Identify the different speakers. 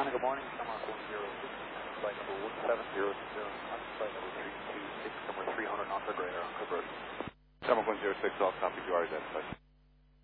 Speaker 1: Good morning, Shamrock 106, flight number 1700, flight number 326, number 300 knots or greater on Cooper.
Speaker 2: Shamrock 106, all copy, you are identified.